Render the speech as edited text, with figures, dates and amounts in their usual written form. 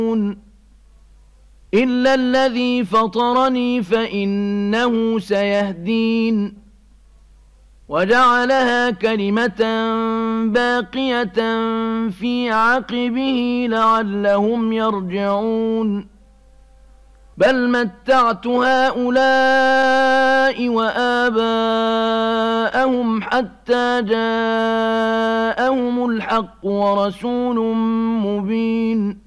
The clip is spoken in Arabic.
إلا الذي فطرني فإنه سيهدين وجعلها كلمة باقية في عقبه لعلهم يرجعون بل متعت هؤلاء وآباءهم حتى جاءهم الحق ورسول مبين